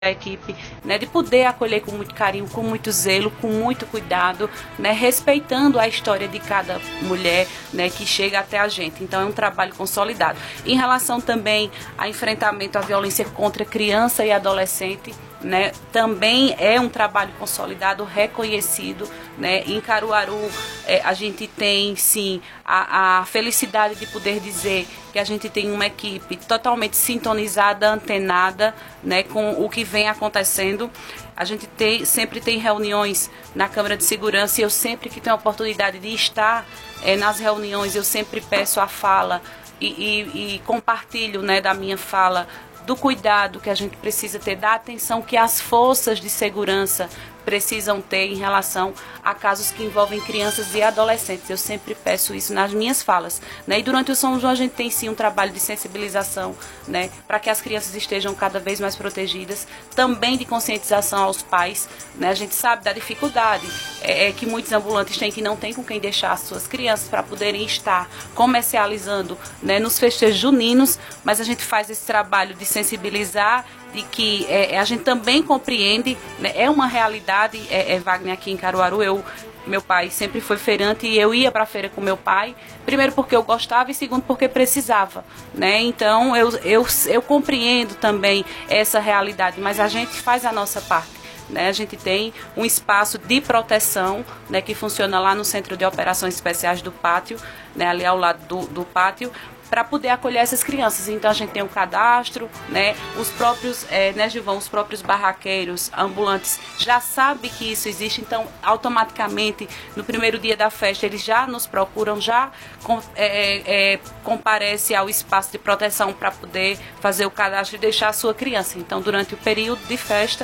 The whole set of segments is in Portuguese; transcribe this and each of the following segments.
a equipe, né, de poder acolher com muito carinho, com muito zelo, com muito cuidado, né, respeitando a história de cada mulher, né, que chega até a gente. Então é um trabalho consolidado. Em relação também ao enfrentamento à violência contra criança e adolescente, né, também é um trabalho consolidado, reconhecido, né. Em Caruaru a gente tem sim a felicidade de poder dizer que a gente tem uma equipe totalmente sintonizada, antenada, né, com o que vem acontecendo. A gente sempre tem reuniões na Câmara de Segurança e eu sempre que tenho a oportunidade de estar nas reuniões, eu sempre peço a fala e compartilho, né, da minha fala, do cuidado que a gente precisa ter, da atenção que as forças de segurança precisam ter em relação a casos que envolvem crianças e adolescentes. Eu sempre peço isso nas minhas falas, né? E durante o São João a gente tem sim um trabalho de sensibilização, né, para que as crianças estejam cada vez mais protegidas, também de conscientização aos pais, né? A gente sabe da dificuldade que muitos ambulantes têm, que não tem com quem deixar as suas crianças para poderem estar comercializando, né, nos festejos juninos, mas a gente faz esse trabalho de sensibilizar, de que a gente também compreende, né, é uma realidade, Wagner, aqui em Caruaru. Meu pai sempre foi feirante e eu ia para a feira com meu pai, primeiro porque eu gostava e segundo porque precisava, né? Então eu compreendo também essa realidade, mas a gente faz a nossa parte, né? A gente tem um espaço de proteção, né, que funciona lá no Centro de Operações Especiais do Pátio, né, ali ao lado do pátio, para poder acolher essas crianças. Então a gente tem um cadastro, né? Os próprios, né, Gilvão, os próprios barraqueiros, ambulantes já sabem que isso existe, então automaticamente no primeiro dia da festa eles já nos procuram, já comparece ao espaço de proteção para poder fazer o cadastro e deixar a sua criança. Então durante o período de festa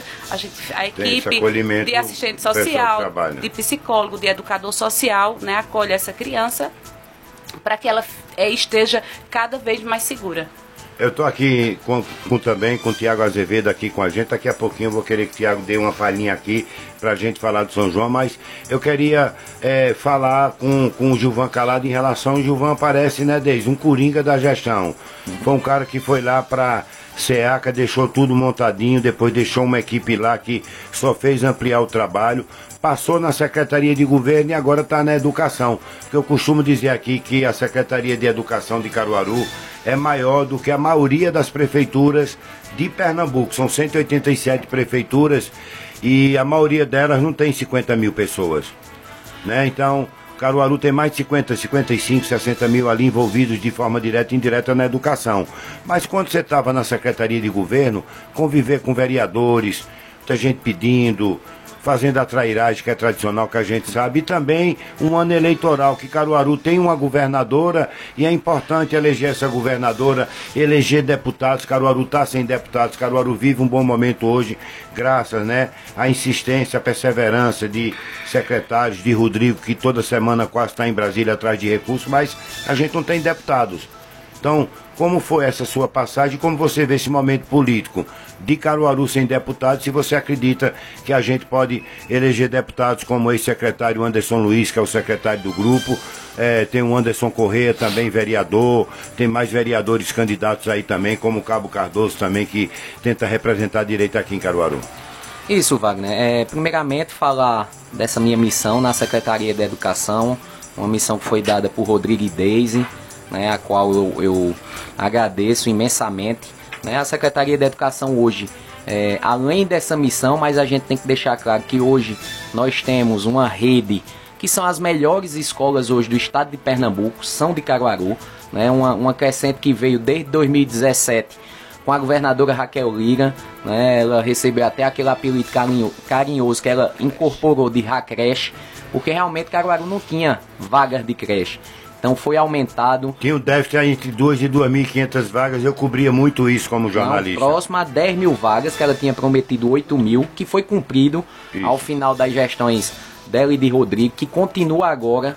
a equipe de assistente social, de psicólogo, de educador social, né, acolhe essa criança para que ela esteja cada vez mais segura. Eu estou aqui também com o Tiago Azevedo aqui com a gente. Daqui a pouquinho eu vou querer que o Tiago dê uma palhinha aqui para a gente falar do São João, mas eu queria falar com o Gilvan Calado em relação ao Gilvan. Parece, né, desde um coringa da gestão. Foi um cara que foi lá para SEACA, deixou tudo montadinho, depois deixou uma equipe lá que só fez ampliar o trabalho, passou na Secretaria de Governo e agora está na Educação. Porque eu costumo dizer aqui que a Secretaria de Educação de Caruaru é maior do que a maioria das prefeituras de Pernambuco. São 187 prefeituras e a maioria delas não tem 50 mil pessoas, né? Então Caruaru tem mais de 50, 55, 60 mil ali envolvidos de forma direta e indireta na educação. Mas quando você estava na Secretaria de Governo, conviver com vereadores, muita gente pedindo, fazendo a trairagem que é tradicional, que a gente sabe, e também um ano eleitoral, que Caruaru tem uma governadora e é importante eleger essa governadora, eleger deputados. Caruaru está sem deputados, Caruaru vive um bom momento hoje, graças, né, à insistência, à perseverança de secretários, de Rodrigo, que toda semana quase está em Brasília atrás de recursos, mas a gente não tem deputados. Então, como foi essa sua passagem? Como você vê esse momento político de Caruaru sem deputados? Se você acredita que a gente pode eleger deputados como o ex-secretário Anderson Luiz, que é o secretário do grupo, tem o Anderson Corrêa também, vereador, tem mais vereadores candidatos aí também, como o Cabo Cardoso também, que tenta representar direito aqui em Caruaru. Isso, Wagner. Primeiramente, falar dessa minha missão na Secretaria de Educação, uma missão que foi dada por Rodrigo e Deise, né, a qual eu agradeço imensamente, né? A Secretaria de Educação hoje, além dessa missão, mas a gente tem que deixar claro que hoje nós temos uma rede que são as melhores escolas hoje do estado de Pernambuco, são de Caruaru, né? Uma crescente que veio desde 2017 com a governadora Raquel Lira, né? Ela recebeu até aquele apelido carinhoso que ela incorporou de Racreche, porque realmente Caruaru não tinha vagas de creche. Então foi aumentado. Tinha um déficit entre 2 e 2.500 vagas, eu cobria muito isso como jornalista. Próximo a 10 mil vagas, que ela tinha prometido 8 mil, que foi cumprido ao final das gestões dela e de Rodrigo, que continua agora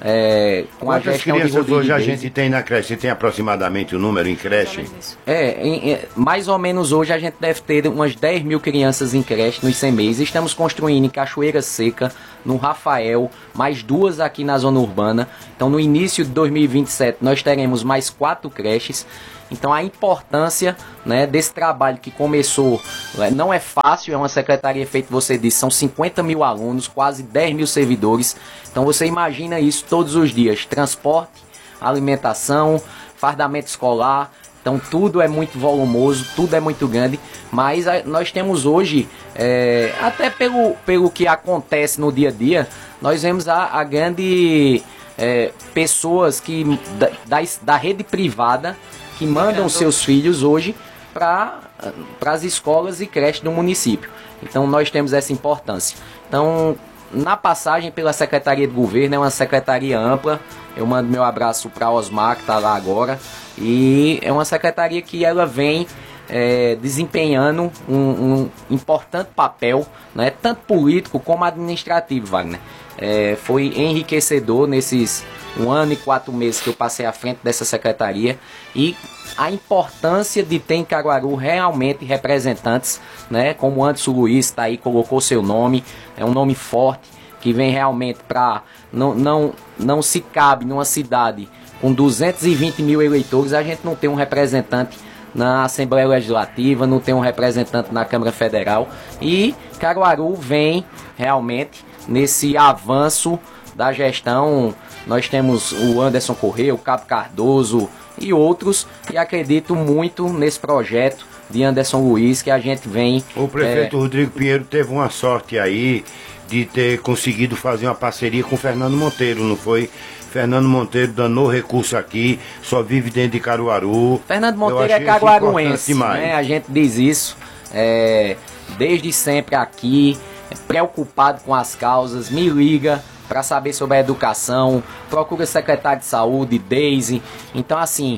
com a gestão de Rodrigo. Quantas crianças hoje a gente tem na creche? Você tem aproximadamente o número em creche? Mais ou menos hoje a gente deve ter umas 10 mil crianças em creche nos 100 meses. Estamos construindo em Cachoeira Seca, no Rafael, mais 2 aqui na zona urbana. Então no início de 2027 nós teremos mais 4 creches. Então a importância, né, desse trabalho que começou, não é fácil, é uma secretaria feita, você disse, são 50 mil alunos, quase 10 mil servidores. Então você imagina isso todos os dias, transporte, alimentação, fardamento escolar. Então tudo é muito volumoso, tudo é muito grande, mas nós temos hoje, até pelo que acontece no dia a dia, nós vemos a grande pessoas que da rede privada que mandam seus filhos hoje para as escolas e creches do município. Então nós temos essa importância. Então, na passagem pela Secretaria de Governo, é uma secretaria ampla. Eu mando meu abraço para Osmar, que está lá agora. E é uma secretaria que ela vem desempenhando um importante papel, né, tanto político como administrativo, Wagner. Foi enriquecedor nesses 1 ano e 4 meses que eu passei à frente dessa secretaria, e a importância de ter em Caruaru realmente representantes, né, como o Anderson Luiz está aí, colocou seu nome, é um nome forte, que vem realmente para... Não se cabe numa cidade com 220 mil eleitores, a gente não tem um representante na Assembleia Legislativa, não tem um representante na Câmara Federal, e Caruaru vem realmente nesse avanço da gestão. Nós temos o Anderson Corrêa, o Cabo Cardoso e outros, e acredito muito nesse projeto de Anderson Luiz que a gente vem... O prefeito Rodrigo Pinheiro teve uma sorte aí de ter conseguido fazer uma parceria com o Fernando Monteiro, não foi? Fernando Monteiro danou recurso aqui, só vive dentro de Caruaru. Fernando Monteiro é caruaruense, né? A gente diz isso desde sempre aqui, preocupado com as causas, me liga para saber sobre a educação, procura secretário de saúde, Deise. Então, assim,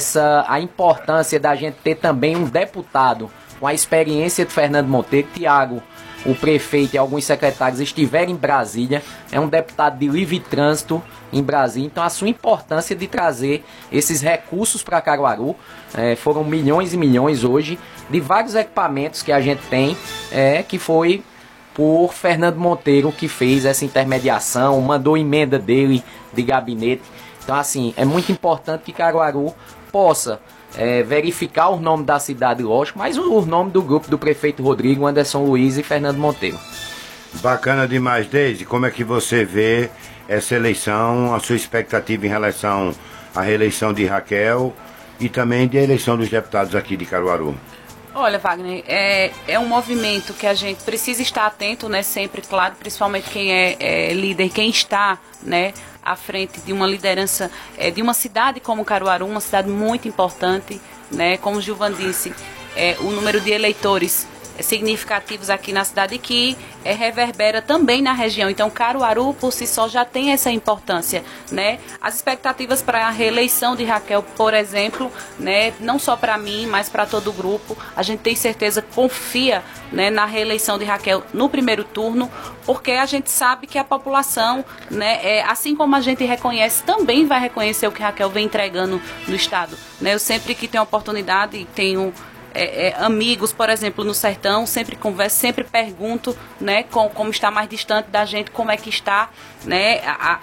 a importância da gente ter também um deputado com a experiência de Fernando Monteiro. Tiago, o prefeito e alguns secretários estiverem em Brasília, é um deputado de livre trânsito em Brasília. Então a sua importância de trazer esses recursos para Caruaru, foram milhões e milhões hoje, de vários equipamentos que a gente tem, que foi por Fernando Monteiro que fez essa intermediação, mandou emenda dele de gabinete. Então assim, é muito importante que Caruaru possa verificar o nome da cidade, lógico, mas o nome do grupo do prefeito Rodrigo, Anderson Luiz e Fernando Monteiro. Bacana demais, Deise. Como é que você vê essa eleição, a sua expectativa em relação à reeleição de Raquel e também de eleição dos deputados aqui de Caruaru? Olha, Wagner, é um movimento que a gente precisa estar atento, né, sempre, claro, principalmente quem é líder, quem está, né, à frente de uma liderança de uma cidade como Caruaru, uma cidade muito importante, né, como o Gilvan disse, o número de eleitores significativos aqui na cidade que reverbera também na região. Então Caruaru por si só já tem essa importância, né? As expectativas para a reeleição de Raquel, por exemplo, né, não só para mim, mas para todo o grupo, a gente tem certeza, confia, né, na reeleição de Raquel no primeiro turno, porque a gente sabe que a população, né, assim como a gente reconhece, também vai reconhecer o que Raquel vem entregando no estado, né? Eu sempre que tenho oportunidade, tenho amigos, por exemplo, no sertão, sempre converso, sempre pergunto, né, como está mais distante da gente, como é que está, né,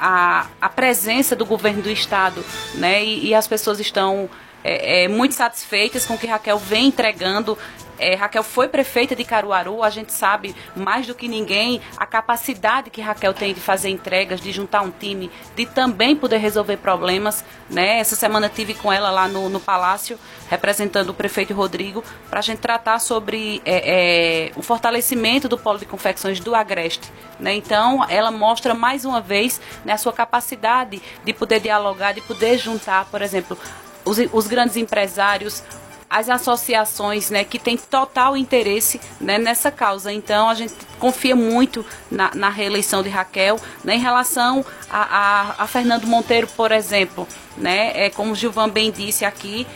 a presença do governo do estado, né, e as pessoas estão muito satisfeitas com o que Raquel vem entregando. Raquel foi prefeita de Caruaru, a gente sabe mais do que ninguém a capacidade que Raquel tem de fazer entregas, de juntar um time, de também poder resolver problemas, né? Essa semana tive com ela lá no Palácio, representando o prefeito Rodrigo, para a gente tratar sobre o fortalecimento do polo de confecções do Agreste, né? Então, ela mostra mais uma vez, né, a sua capacidade de poder dialogar, de poder juntar, por exemplo, os grandes empresários, as associações, né, que têm total interesse, né, nessa causa. Então a gente confia muito na reeleição de Raquel, né, em relação a Fernando Monteiro, por exemplo, né, como o Gilvan bem disse aqui,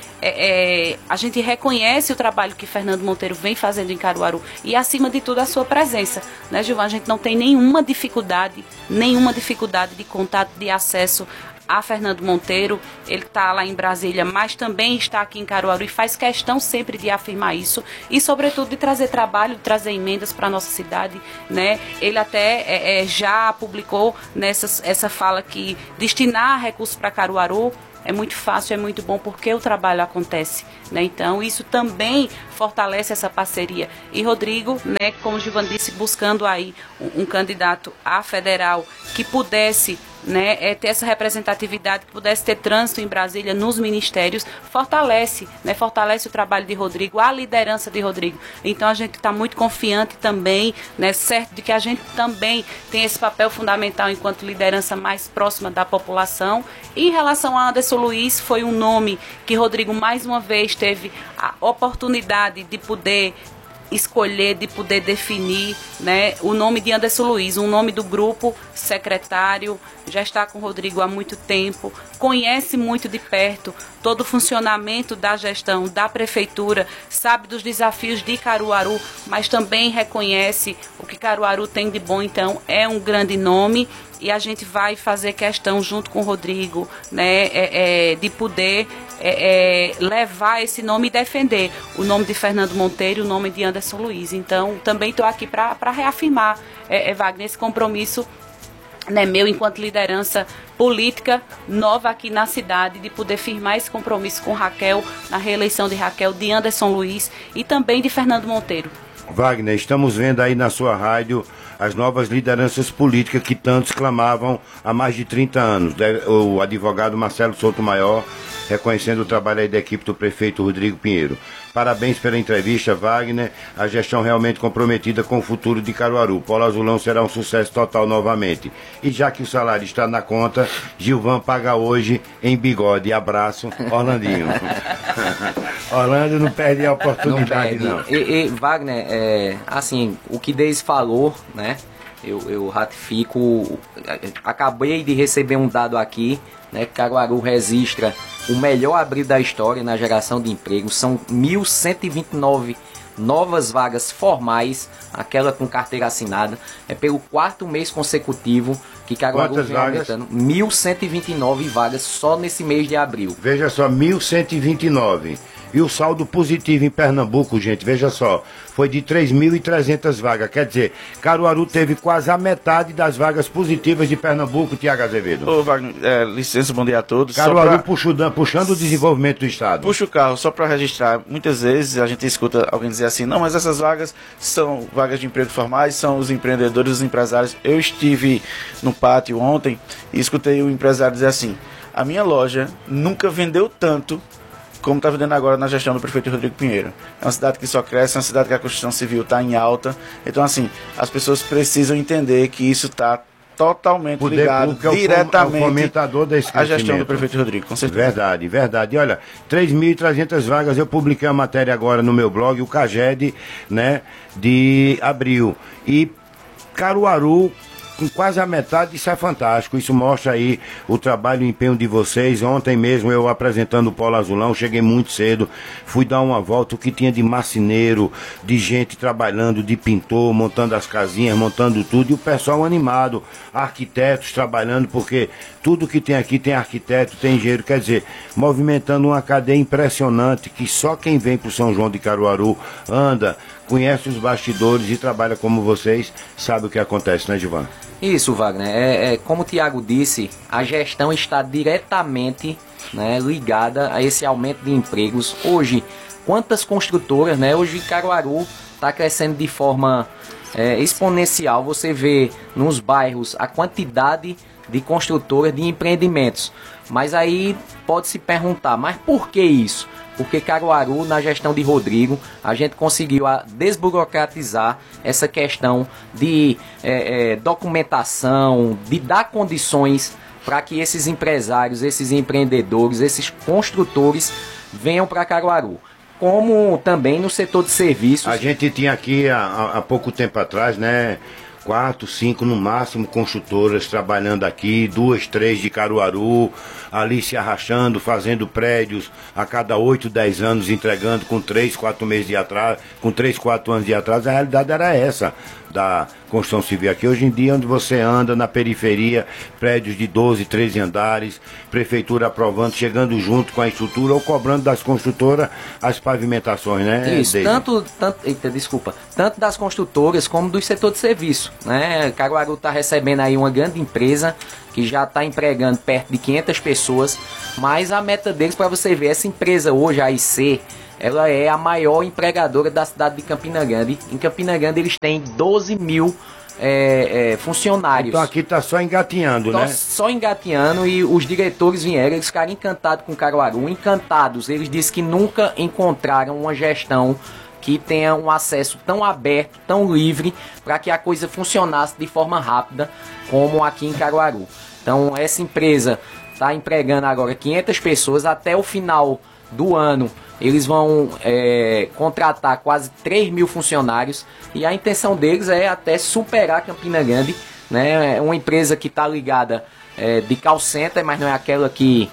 a gente reconhece o trabalho que Fernando Monteiro vem fazendo em Caruaru e acima de tudo a sua presença, né, Gilvan? A gente não tem nenhuma dificuldade de contato, de acesso a Fernando Monteiro. Ele está lá em Brasília, mas também está aqui em Caruaru e faz questão sempre de afirmar isso e, sobretudo, de trazer trabalho, de trazer emendas para a nossa cidade, né? Ele até já publicou essa fala que destinar recursos para Caruaru é muito fácil, é muito bom, porque o trabalho acontece, né? Então, isso também fortalece essa parceria. E Rodrigo, né, como o Gilvan disse, buscando aí um candidato a federal que pudesse, né, ter essa representatividade, que pudesse ter trânsito em Brasília nos ministérios, fortalece o trabalho de Rodrigo, a liderança de Rodrigo. Então a gente está muito confiante também, né, certo de que a gente também tem esse papel fundamental enquanto liderança mais próxima da população. E em relação a Anderson Luiz, foi um nome que Rodrigo mais uma vez teve a oportunidade de poder escolher, de poder definir, né, o nome de Anderson Luiz, um nome do grupo, secretário, já está com o Rodrigo há muito tempo, conhece muito de perto todo o funcionamento da gestão da prefeitura, sabe dos desafios de Caruaru, mas também reconhece o que Caruaru tem de bom. Então é um grande nome e a gente vai fazer questão junto com o Rodrigo, né, de poder levar esse nome e defender o nome de Fernando Monteiro e o nome de Anderson Luiz. Então também estou aqui para reafirmar, Wagner, esse compromisso, né, meu enquanto liderança política nova aqui na cidade, de poder firmar esse compromisso com Raquel, na reeleição de Raquel, de Anderson Luiz e também de Fernando Monteiro. Wagner, estamos vendo aí na sua rádio as novas lideranças políticas que tantos clamavam há mais de 30 anos. O advogado Marcelo Souto Maior reconhecendo o trabalho aí da equipe do prefeito Rodrigo Pinheiro. Parabéns pela entrevista, Wagner. A gestão realmente comprometida com o futuro de Caruaru. Polo Azulão será um sucesso total novamente. E já que o salário está na conta, Gilvan paga hoje em bigode. Abraço, Orlandinho. Orlando não perde a oportunidade, não. E Wagner, assim, o que Deise falou, né? Eu ratifico. Acabei de receber um dado aqui, né? Caruaru registra o melhor abril da história na geração de emprego. São 1.129 novas vagas formais, aquela com carteira assinada. É pelo 4º mês consecutivo que Caruaru vem aumentando. 1.129 vagas só nesse mês de abril. Veja só, 1.129. E o saldo positivo em Pernambuco, gente, veja só, foi de 3.300 vagas. Quer dizer, Caruaru teve quase a metade das vagas positivas de Pernambuco, Tiago Azevedo. Ô, Wagner, licença, bom dia a todos. Caruaru puxando o desenvolvimento do Estado. Puxa o carro, só para registrar. Muitas vezes a gente escuta alguém dizer assim, não, mas essas vagas são vagas de emprego formais, são os empreendedores, os empresários. Eu estive no pátio ontem e escutei o empresário dizer assim, a minha loja nunca vendeu tanto como está vendendo agora na gestão do prefeito Rodrigo Pinheiro. É uma cidade que só cresce, é uma cidade que a construção civil está em alta. Então, assim, as pessoas precisam entender que isso está totalmente ligado diretamente à gestão do prefeito Rodrigo, com certeza. Verdade, verdade. E olha, 3.300 vagas, eu publiquei a matéria agora no meu blog, o CAGED, né, de abril. E Caruaru, com quase a metade, isso é fantástico. Isso mostra aí o trabalho e o empenho de vocês. Ontem mesmo eu apresentando o Polo Azulão, cheguei muito cedo, fui dar uma volta, o que tinha de marceneiro, de gente trabalhando, de pintor, montando as casinhas, montando tudo, e o pessoal animado, arquitetos trabalhando, porque tudo que tem aqui tem arquiteto, tem engenheiro, quer dizer, movimentando uma cadeia impressionante, que só quem vem para o São João de Caruaru anda, conhece os bastidores e trabalha como vocês, sabe o que acontece, né, Gilvan? Isso, Wagner. Como o Tiago disse, a gestão está diretamente, né, ligada a esse aumento de empregos. Hoje, quantas construtoras, né? Hoje Caruaru está crescendo de forma exponencial. Você vê nos bairros a quantidade de construtoras, de empreendimentos. Mas aí pode se perguntar, mas por que isso? Porque Caruaru, na gestão de Rodrigo, a gente conseguiu desburocratizar essa questão de documentação, de dar condições para que esses empresários, esses empreendedores, esses construtores venham para Caruaru. Como também no setor de serviços. A gente tinha aqui há pouco tempo atrás, né? 4, 5 no máximo construtoras trabalhando aqui, 2, 3 de Caruaru, ali se arrastando, fazendo prédios a cada 8, 10 anos, entregando com 3, 4 meses de atraso, com 3, 4 anos de atraso. A realidade era essa da construção civil aqui. Hoje em dia, onde você anda na periferia, prédios de 12, 13 andares, prefeitura aprovando, chegando junto com a estrutura ou cobrando das construtoras as pavimentações, né? Isso, tanto das construtoras como do setor de serviço. né? Caruaru está recebendo aí uma grande empresa que já está empregando perto de 500 pessoas, mas a meta deles, para você ver, essa empresa hoje, a AIC, ela é a maior empregadora da cidade de Campina Grande. Em Campina Grande eles têm 12 mil funcionários. Então aqui tá só engatinhando, né? Só engatinhando, e os diretores vieram, eles ficaram encantados com Caruaru, encantados. Eles disseram que nunca encontraram uma gestão que tenha um acesso tão aberto, tão livre, para que a coisa funcionasse de forma rápida, como aqui em Caruaru. Então essa empresa está empregando agora 500 pessoas. Até o final do ano eles vão contratar quase 3 mil funcionários, e a intenção deles é até superar Campina Grande, né? É uma empresa que está ligada de call center, mas não é aquela que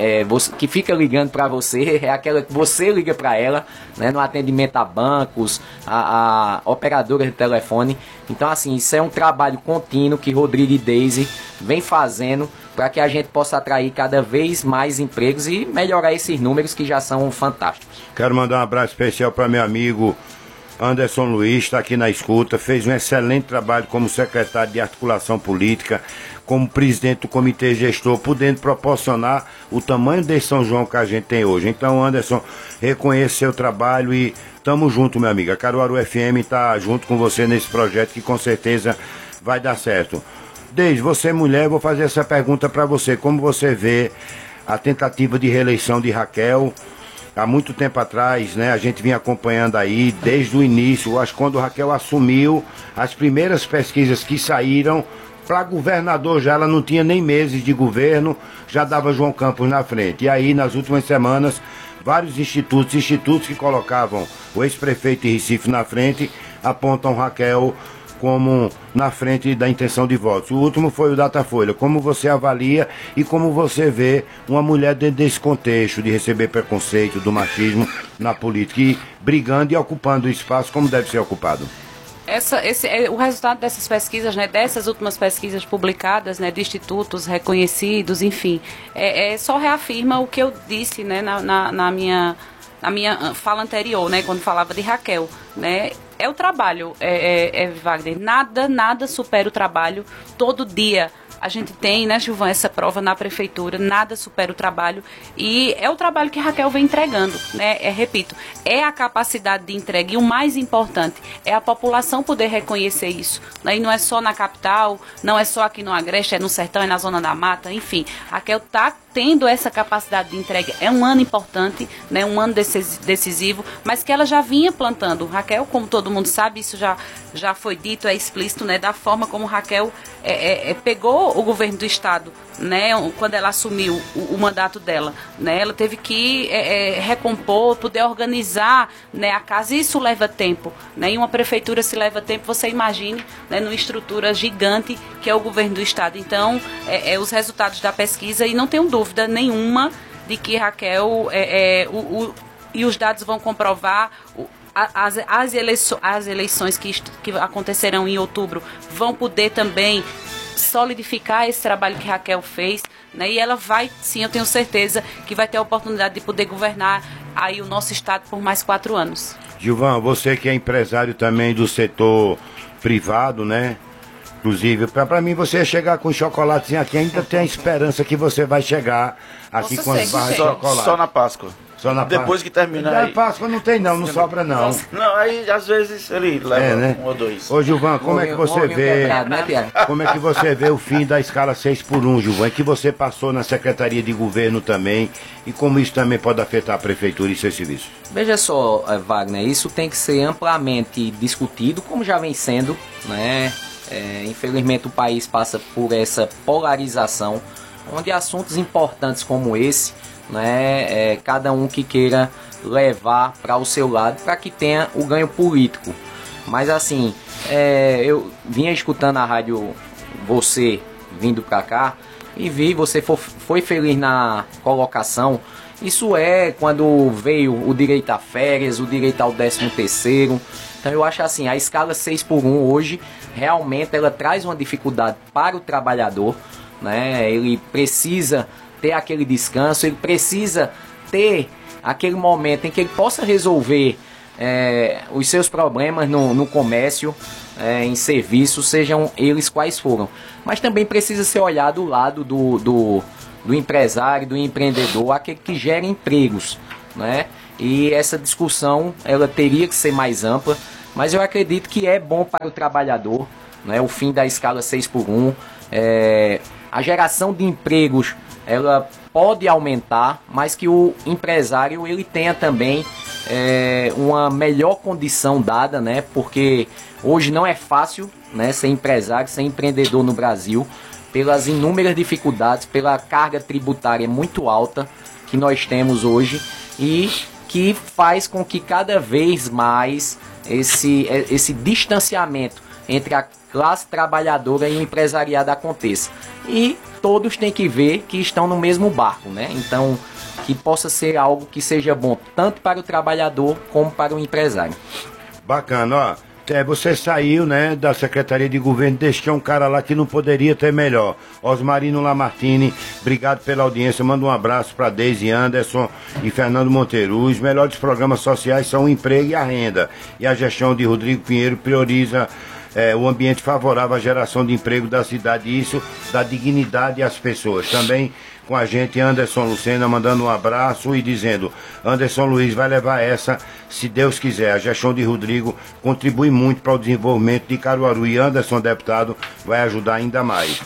fica ligando para você, é aquela que você liga para ela, né? No atendimento a bancos, a operadora de telefone. Então, assim, isso é um trabalho contínuo que Rodrigo e Deise vem fazendo para que a gente possa atrair cada vez mais empregos e melhorar esses números que já são fantásticos. Quero mandar um abraço especial para meu amigo Anderson Luiz, está aqui na escuta, fez um excelente trabalho como secretário de articulação política, como presidente do comitê gestor, podendo proporcionar o tamanho desse São João que a gente tem hoje. Então, Anderson, reconheça seu trabalho e tamo junto, meu amigo. A Caruaru FM está junto com você nesse projeto que com certeza vai dar certo. Deise, você mulher, vou fazer essa pergunta para você. Como você vê a tentativa de reeleição de Raquel? Há muito tempo atrás, né, a gente vinha acompanhando aí, desde o início, acho que quando Raquel assumiu, as primeiras pesquisas que saíram, para governador já ela não tinha nem meses de governo, já dava João Campos na frente. E aí, nas últimas semanas, vários institutos que colocavam o ex-prefeito de Recife na frente, apontam Raquel como na frente da intenção de votos. O último foi o Datafolha. Como você avalia e como você vê uma mulher dentro desse contexto de receber preconceito, do machismo na política, e brigando e ocupando o espaço como deve ser ocupado? O resultado dessas pesquisas, né, dessas últimas pesquisas publicadas, né, de institutos reconhecidos, enfim, só reafirma o que eu disse, né, na minha fala anterior, né, quando falava de Raquel, né. É o trabalho, Wagner. Nada supera o trabalho. Todo dia a gente tem, né, Gilvan, essa prova na prefeitura. Nada supera o trabalho. E é o trabalho que Raquel vem entregando, né? Repito, é a capacidade de entrega. E o mais importante é a população poder reconhecer isso, né? E não é só na capital, não é só aqui no Agreste, é no Sertão, é na Zona da Mata, enfim. Raquel está tendo essa capacidade de entrega. É um ano importante, né, um ano decisivo, mas que ela já vinha plantando. Raquel, como todo mundo sabe, isso já foi dito, é explícito, né, da forma como Raquel pegou o governo do estado, né, quando ela assumiu o mandato dela, né, ela teve que recompor, poder organizar, né, a casa. Isso leva tempo, né, e uma prefeitura se leva tempo, você imagine, né, numa estrutura gigante que é o governo do estado. Então, os resultados da pesquisa, e não tenho dúvida nenhuma de que Raquel, e os dados vão comprovar, as eleições que acontecerão em outubro vão poder também solidificar esse trabalho que Raquel fez, né? E ela vai, sim, eu tenho certeza que vai ter a oportunidade de poder governar aí o nosso estado por mais 4 anos. Gilvan, você que é empresário também do setor privado, né? Inclusive, para mim, você chegar com chocolatezinho aqui, ainda tem a esperança que você vai chegar aqui com as barras de chocolate. Só na Páscoa. Só na Depois que terminar. Na Páscoa não tem não sobra não. Não, aí às vezes ele leva né? 1 ou 2. Ô Gilvan, como é que você vê, como é que você vê o fim da escala 6x1, Gilvan, que você passou na Secretaria de Governo também, e como isso também pode afetar a Prefeitura e seus serviços? Veja só, Wagner, isso tem que ser amplamente discutido, como já vem sendo, né? Infelizmente o país passa por essa polarização, onde assuntos importantes como esse, né, cada um que queira levar para o seu lado para que tenha o ganho político. Mas assim, eu vinha escutando a rádio, você vindo para cá, e vi, você foi feliz na colocação. Isso quando veio o direito a férias, o direito ao 13º. Então eu acho assim, a escala 6x1 hoje, realmente ela traz uma dificuldade para o trabalhador, né? Ele precisa ter aquele descanso, ele precisa ter aquele momento em que ele possa resolver os seus problemas no comércio, em serviço, sejam eles quais foram. Mas também precisa ser olhado o lado do empresário, do empreendedor, aquele que gera empregos, né? E essa discussão, ela teria que ser mais ampla, mas eu acredito que é bom para o trabalhador, né? O fim da escala 6x1, a geração de empregos, ela pode aumentar, mas que o empresário ele tenha também uma melhor condição dada, né? Porque hoje não é fácil, né, ser empresário, ser empreendedor no Brasil, pelas inúmeras dificuldades, pela carga tributária muito alta que nós temos hoje e que faz com que cada vez mais esse distanciamento entre a classe trabalhadora e o empresariado aconteça. E todos têm que ver que estão no mesmo barco, né? Então, que possa ser algo que seja bom tanto para o trabalhador como para o empresário. Bacana, ó. Você saiu, né, da Secretaria de Governo, deixou um cara lá que não poderia ter melhor. Osmarino Lamartine, obrigado pela audiência. Manda um abraço para Deise Anderson e Fernando Monteiro. Os melhores programas sociais são o emprego e a renda. E a gestão de Rodrigo Pinheiro prioriza o ambiente favorável à geração de emprego da cidade. E isso dá dignidade às pessoas. Também com a gente Anderson Lucena mandando um abraço e dizendo: Anderson Luiz vai levar essa, se Deus quiser. A gestão de Rodrigo contribui muito para o desenvolvimento de Caruaru e Anderson, deputado, vai ajudar ainda mais.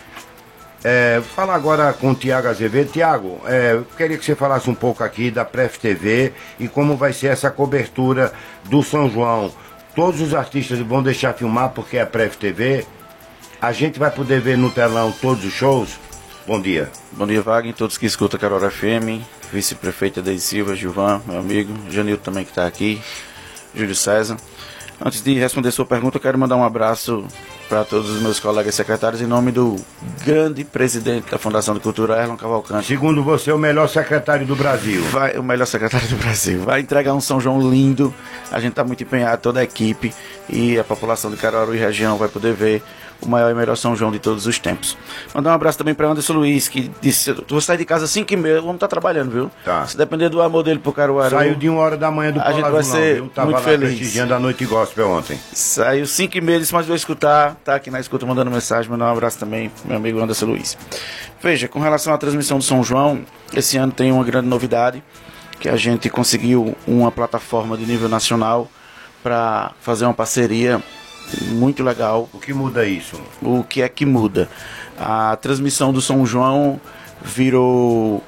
Falar agora com o Tiago Azevedo. Tiago, queria que você falasse um pouco aqui da Pref TV e como vai ser essa cobertura do São João. Todos os artistas vão deixar filmar porque é a Pref TV. A gente vai poder ver no telão todos os shows. Bom dia. Bom dia, Wagner, todos que escutam a Caruaru FM, vice-prefeita Deise Silva, Gilvan, meu amigo, Janilton também que está aqui, Júlio César. Antes de responder sua pergunta, eu quero mandar um abraço para todos os meus colegas secretários em nome do grande presidente da Fundação de Cultura, Erlon Cavalcante. Segundo você, o melhor secretário do Brasil. O melhor secretário do Brasil. Vai entregar um São João lindo, a gente está muito empenhado, toda a equipe, e a população de Caruaru e região vai poder ver o maior e melhor São João de todos os tempos. Mandar um abraço também para Anderson Luiz, que disse: tu vou sair de casa às 5h30, vamos estar trabalhando, viu? Tá. Se depender do amor dele pro Caruaru, saiu de 1h da manhã do a gente vai ser viu? Tava muito lá feliz. Prestigiando a Noite Gospel ontem. Saiu 5h30, disse: mas vou escutar, tá aqui na escuta mandando mensagem. Mandar um abraço também pro meu amigo Anderson Luiz. Veja, com relação à transmissão do São João, esse ano tem uma grande novidade, que a gente conseguiu uma plataforma de nível nacional para fazer uma parceria muito legal. O que muda isso? O que é que muda? A transmissão do São João virou...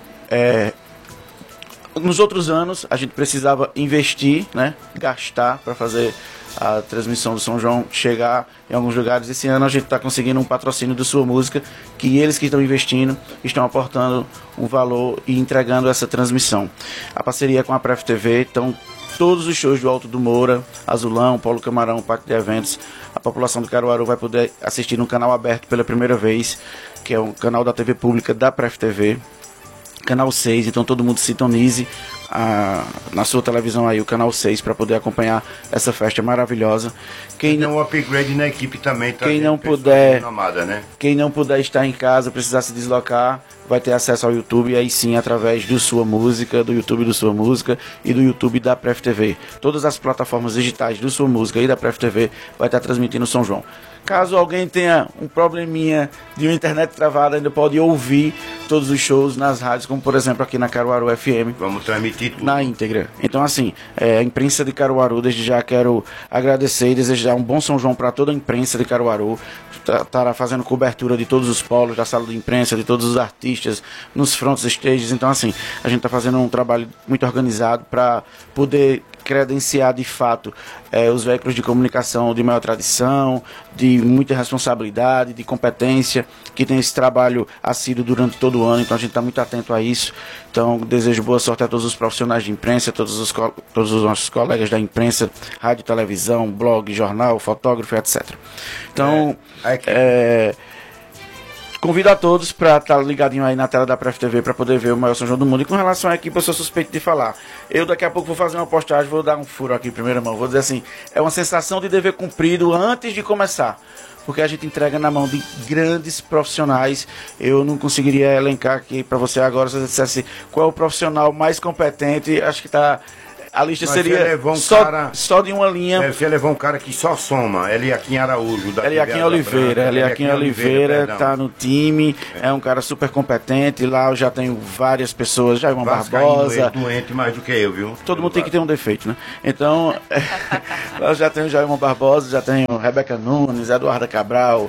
nos outros anos a gente precisava investir, né, gastar para fazer a transmissão do São João chegar em alguns lugares. Esse ano a gente está conseguindo um patrocínio do Sua Música, que eles que estão investindo, estão aportando um valor e entregando essa transmissão. A parceria com a Pref TV, então todos os shows do Alto do Moura, Azulão, Paulo Camarão, Parque de Eventos, a população do Caruaru vai poder assistir no canal aberto pela primeira vez, que é um canal da TV pública da Pref TV, canal 6, então todo mundo sintonize na sua televisão aí o canal 6 para poder acompanhar essa festa maravilhosa. Quem não upgrade na equipe também, tá? Quem não puder, renomada, né? Quem não puder estar em casa, precisar se deslocar, vai ter acesso ao YouTube, e aí sim através do Sua Música, do YouTube do Sua Música e do YouTube da Pref TV. Todas as plataformas digitais do Sua Música e da Pref TV vai estar transmitindo São João. Caso alguém tenha um probleminha de uma internet travada, ainda pode ouvir todos os shows nas rádios, como por exemplo aqui na Caruaru FM. Vamos transmitir tudo na íntegra. Então assim, a imprensa de Caruaru, desde já quero agradecer e desejar um bom São João para toda a imprensa de Caruaru. Estará fazendo cobertura de todos os polos, da sala de imprensa, de todos os artistas, nos fronts stages. Então assim, a gente está fazendo um trabalho muito organizado para poder credenciar de fato os veículos de comunicação de maior tradição, de muita responsabilidade, de competência, que tem esse trabalho assíduo durante todo o ano. Então a gente está muito atento a isso. Então desejo boa sorte a todos os profissionais de imprensa, todos os nossos colegas da imprensa, rádio, televisão, blog, jornal, fotógrafo, etc. Então convido a todos para estar ligadinho aí na tela da Pref TV para poder ver o maior São João do mundo. E com relação à equipe, eu sou suspeito de falar. Eu daqui a pouco vou fazer uma postagem, vou dar um furo aqui em primeira mão. Vou dizer assim, é uma sensação de dever cumprido antes de começar, porque a gente entrega na mão de grandes profissionais. Eu não conseguiria elencar aqui para você agora, se você dissesse qual é o profissional mais competente, acho que está A lista Mas seria você levou um só, cara- só de uma linha. Você levou um cara que só soma, Eliakim Araújo. Da Eliakim TV Asa Oliveira. Branca. Eliakim Oliveira perdão. tá no time, é um cara super competente. Lá eu já tenho várias pessoas, Jair Vascaíno, Barbosa. ele doente mais do que eu, viu? Todo mundo tem que ter um defeito, né? Então, eu já tenho Jair Barbosa, já tenho Rebeca Nunes, Eduarda Cabral,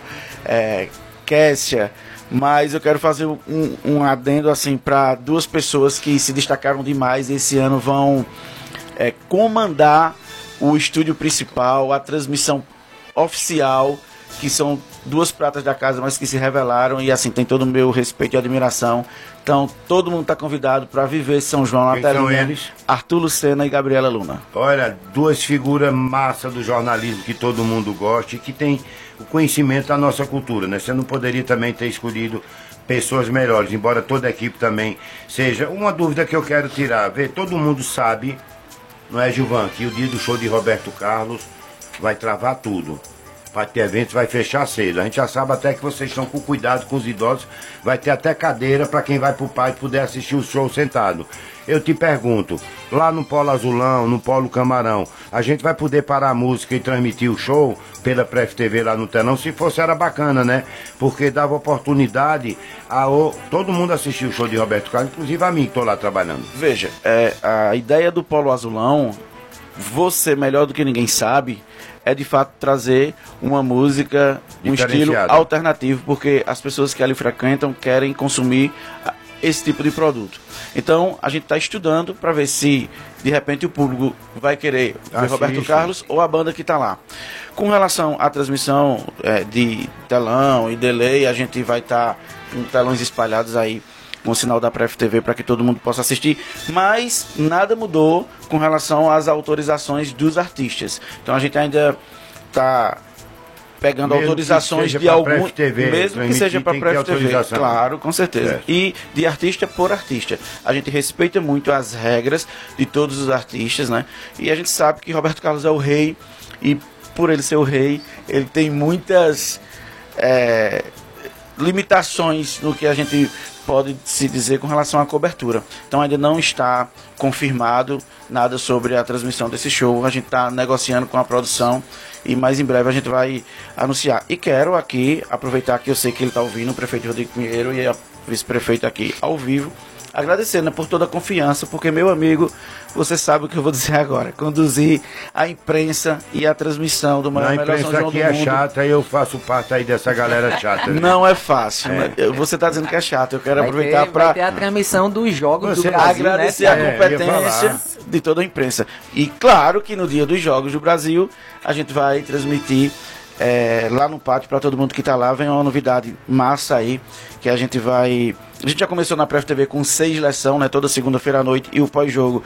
Kessia. Mas eu quero fazer um adendo assim para duas pessoas que se destacaram demais esse ano, vão comandar o estúdio principal, a transmissão oficial, que são duas pratas da casa, mas que se revelaram, e assim, tem todo o meu respeito e admiração. Então, todo mundo está convidado para viver São João na Quem são telinha. eles? Arthur Lucena e Gabriela Luna. Olha, duas figuras massa do jornalismo que todo mundo gosta e que tem o conhecimento da nossa cultura, né? Você não poderia também ter escolhido pessoas melhores, embora toda a equipe também seja. Uma dúvida que eu quero tirar, todo mundo sabe, não é, Gilvan, que o dia do show de Roberto Carlos vai travar tudo. Vai ter eventos, vai fechar cedo. A gente já sabe até que vocês estão com cuidado com os idosos. Vai ter até cadeira para quem vai pro pátio poder assistir o show sentado. Eu te pergunto, lá no Polo Azulão, no Polo Camarão, a gente vai poder parar a música e transmitir o show pela Pref TV lá no telão? Se fosse, era bacana, né? Porque dava oportunidade a todo mundo assistir o show de Roberto Carlos, inclusive a mim que estou lá trabalhando. Veja, a ideia do Polo Azulão, você melhor do que ninguém sabe, é de fato trazer uma música, um estilo alternativo, porque as pessoas que ali frequentam querem consumir esse tipo de produto. Então, a gente está estudando para ver se, de repente, o público vai querer ver Roberto Carlos ou a banda que está lá. Com relação à transmissão de telão e delay, a gente vai estar com telões espalhados aí com o sinal da Pref TV para que todo mundo possa assistir, mas nada mudou com relação às autorizações dos artistas. Então a gente ainda está pegando mesmo autorizações de algum, mesmo que seja para Pref TV, claro, com certeza. E de artista por artista. A gente respeita muito as regras de todos os artistas, né? E a gente sabe que Roberto Carlos é o rei, e por ele ser o rei, ele tem muitas limitações no que a gente pode se dizer com relação à cobertura. Então ainda não está confirmado nada sobre a transmissão desse show. A gente está negociando com a produção e mais em breve a gente vai anunciar. E quero aqui aproveitar que eu sei que ele está ouvindo, o prefeito Rodrigo Pinheiro e a vice-prefeita aqui ao vivo, agradecendo por toda a confiança, porque, meu amigo, você sabe o que eu vou dizer agora. Conduzir a imprensa e a transmissão do maior melhor São João do mundo. A imprensa aqui é chata e eu faço parte aí dessa galera chata. Não é fácil. Você está dizendo que é chato. Eu quero aproveitar para... Vai ter a transmissão dos jogos do Brasil, agradecer a competência de toda a imprensa. E claro que no dia dos Jogos do Brasil, a gente vai transmitir lá no pátio para todo mundo que está lá. Vem uma novidade massa aí, que a gente vai... A gente já começou na Pref TV com 6 leção, né? Toda segunda-feira à noite. E o pós-jogo,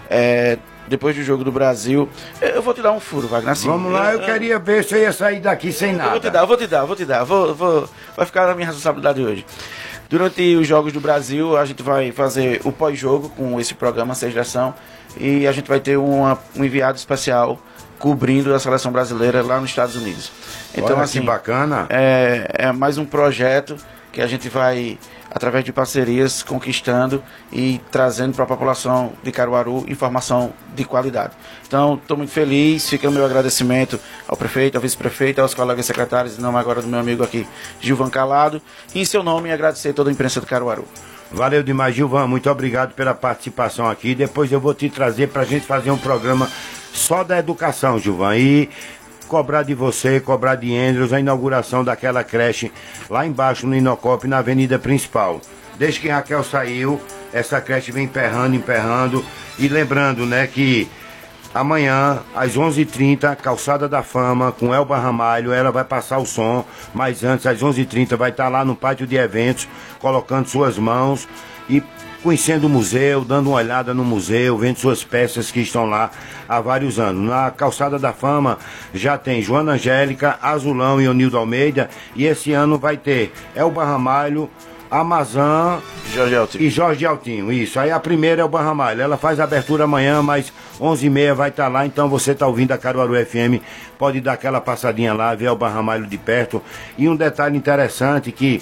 depois do jogo do Brasil. Eu vou te dar um furo, Wagner. Assim, vamos lá, eu queria ver se eu ia sair daqui sem nada. Eu vou te dar. Vai ficar na minha responsabilidade hoje. Durante os Jogos do Brasil, a gente vai fazer o pós-jogo com esse programa 6 leção. E a gente vai ter um enviado especial cobrindo a seleção brasileira lá nos Estados Unidos. Então, olha, assim, que bacana. É mais um projeto que a gente vai, através de parcerias, conquistando e trazendo para a população de Caruaru informação de qualidade. Então, estou muito feliz, fica o meu agradecimento ao prefeito, ao vice-prefeito, aos colegas secretários, não agora do meu amigo aqui, Gilvan Calado, e em seu nome agradecer toda a imprensa de Caruaru. Valeu demais, Gilvan, muito obrigado pela participação aqui. Depois eu vou te trazer para a gente fazer um programa só da educação, Gilvan, e cobrar de você, cobrar de Andrews a inauguração daquela creche lá embaixo no Inocop, na avenida principal. Desde que Raquel saiu, essa creche vem emperrando, e lembrando, né, que amanhã, às 11h30, Calçada da Fama, com Elba Ramalho, ela vai passar o som, mas antes, às 11h30, vai estar lá no pátio de eventos, colocando suas mãos e conhecendo o museu, dando uma olhada no museu, vendo suas peças que estão lá há vários anos. Na Calçada da Fama já tem Joana Angélica, Azulão e Onildo Almeida, e esse ano vai ter Elba Ramalho, Amazã e Jorge Altinho. Isso, aí a primeira é o Barramalho. Ela faz a abertura amanhã, mas 11h30 vai estar lá. Então você está ouvindo a Caruaru FM, pode dar aquela passadinha lá, ver o Barramalho de perto. E um detalhe interessante que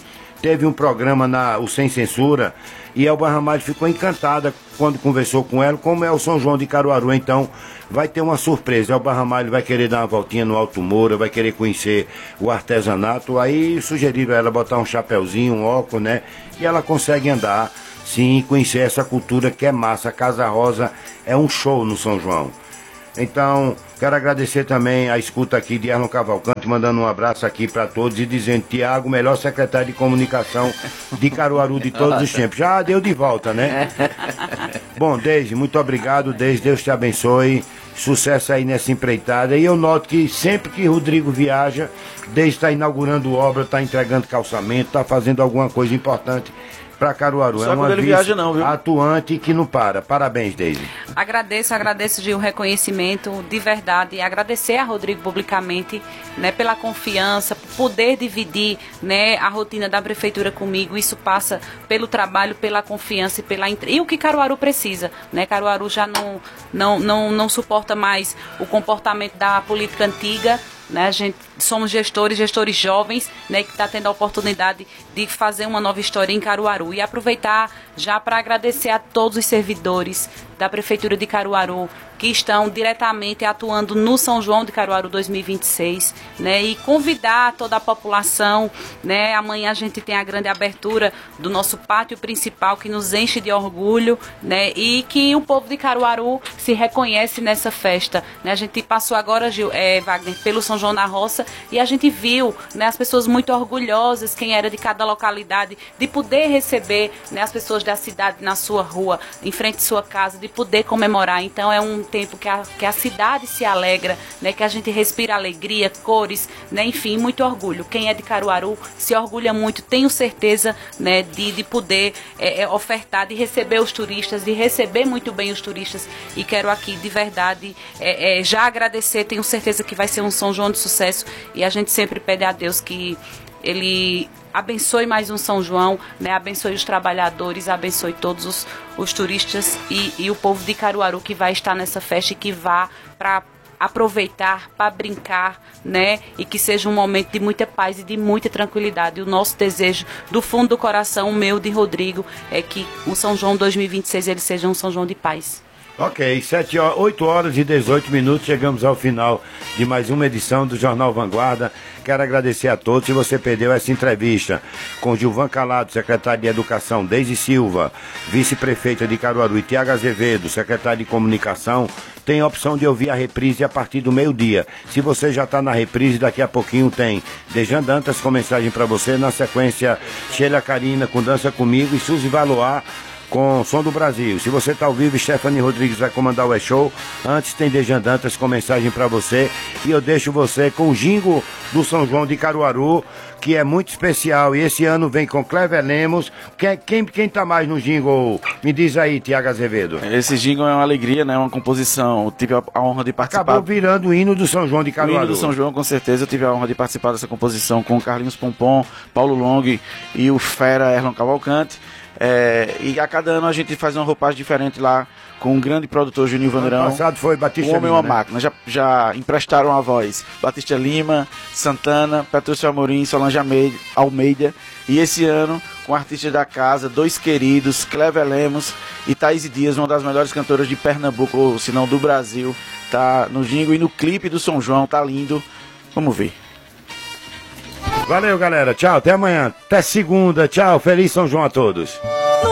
teve um programa o Sem Censura, e Elba Ramalho ficou encantada quando conversou com ela, como é o São João de Caruaru. Então vai ter uma surpresa. Elba Ramalho vai querer dar uma voltinha no Alto Moura, vai querer conhecer o artesanato. Aí sugeriram a ela botar um chapéuzinho, um óculos, né? E ela consegue andar, sim, conhecer essa cultura que é massa. A Casa Rosa é um show no São João. Então, quero agradecer também a escuta aqui de Erlon Cavalcante, mandando um abraço aqui para todos e dizendo: Tiago, melhor secretário de comunicação de Caruaru de todos os tempos. Já deu de volta, né? Bom, Deise, muito obrigado, Deise, Deus te abençoe, sucesso aí nessa empreitada. E eu noto que sempre que Rodrigo viaja, Deise está inaugurando obra, está entregando calçamento, está fazendo alguma coisa importante para Caruaru. Só é uma quando ele viaja não, viu? Atuante que não para. Parabéns, Deise. Agradeço de um reconhecimento de verdade, e agradecer a Rodrigo publicamente, né, pela confiança, por poder dividir, né, a rotina da prefeitura comigo. Isso passa pelo trabalho, pela confiança e e o que Caruaru precisa, né? Caruaru já não suporta mais o comportamento da política antiga, né? A gente somos gestores jovens, né, que está tendo a oportunidade de fazer uma nova história em Caruaru. E aproveitar já para agradecer a todos os servidores da Prefeitura de Caruaru que estão diretamente atuando no São João de Caruaru 2026, né, e convidar toda a população, né. Amanhã a gente tem a grande abertura do nosso pátio principal, que nos enche de orgulho, né, e que o povo de Caruaru se reconhece nessa festa, né. A gente passou agora, Wagner, pelo São João da Roça, e a gente viu, né, as pessoas muito orgulhosas, quem era de cada localidade, de poder receber, né, as pessoas da cidade na sua rua, em frente à sua casa, de poder comemorar. Então é um tempo que a cidade se alegra, né, que a gente respira alegria, cores, né, enfim, muito orgulho. Quem é de Caruaru se orgulha muito, tenho certeza, né, de poder ofertar, de receber os turistas, de receber muito bem os turistas. E quero aqui, de verdade, já agradecer, tenho certeza que vai ser um São João de sucesso, e a gente sempre pede a Deus que Ele abençoe mais um São João, né? Abençoe os trabalhadores, abençoe todos os turistas e o povo de Caruaru que vai estar nessa festa e que vá para aproveitar, para brincar, né? E que seja um momento de muita paz e de muita tranquilidade. O nosso desejo do fundo do coração, o meu, de Rodrigo, é que o São João 2026 ele seja um São João de paz. Ok, 8 horas e 18 minutos, chegamos ao final de mais uma edição do Jornal Vanguarda. Quero agradecer a todos. Se você perdeu essa entrevista com Gilvan Calado, secretário de Educação, Deise Silva, vice-prefeita de Caruaru, e Tiago Azevedo, secretário de Comunicação, tem a opção de ouvir a reprise a partir do meio-dia. Se você já está na reprise, daqui a pouquinho tem Dejan Dantas com mensagem para você. Na sequência, Sheila Carina com Dança Comigo e Suzy Valoar com Som do Brasil. Se você está ao vivo, Stephanie Rodrigues vai comandar o E-Show. Antes tem Dejan Dantas com mensagem para você. E eu deixo você com o jingle do São João de Caruaru, que é muito especial. E esse ano vem com Clever Lemos. Quem tá mais no jingle? Me diz aí, Tiago Azevedo. Esse jingle é uma alegria, né? Uma composição. Eu tive a honra de participar. Acabou virando o hino do São João de Caruaru. O hino do São João, com certeza. Eu tive a honra de participar dessa composição com o Carlinhos Pompom, Paulo Long e o fera Erlon Cavalcante. E a cada ano a gente faz uma roupagem diferente lá com um grande produtor, Juninho Vanderão. O passado foi Batista Lima. O Homem é uma máquina. Né? Já emprestaram a voz Batista Lima, Santana, Petrúcio Amorim, Solange Almeida. E esse ano, com artistas da casa, dois queridos, Clever Lemos e Thaís Dias, uma das melhores cantoras de Pernambuco, ou se não do Brasil, tá no jingle e no clipe do São João, tá lindo. Vamos ver. Valeu, galera. Tchau, até amanhã. Até segunda. Tchau. Feliz São João a todos.